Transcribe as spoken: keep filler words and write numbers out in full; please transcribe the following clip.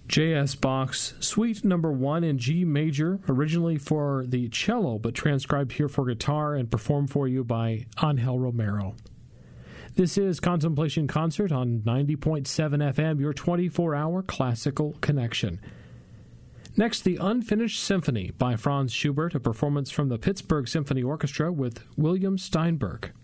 J S. Bach's Suite Number One in G Major, originally for the cello, but transcribed here for guitar and performed for you by Angel Romero. This is Contemplation Concert on ninety point seven F M, your twenty-four hour classical connection. Next, the Unfinished Symphony by Franz Schubert, a performance from the Pittsburgh Symphony Orchestra with William Steinberg.